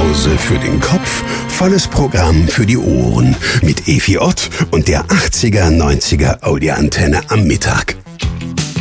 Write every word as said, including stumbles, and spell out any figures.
Pause für den Kopf, volles Programm für die Ohren. Mit Efi Ott und der achtziger, neunziger Audioantenne am Mittag.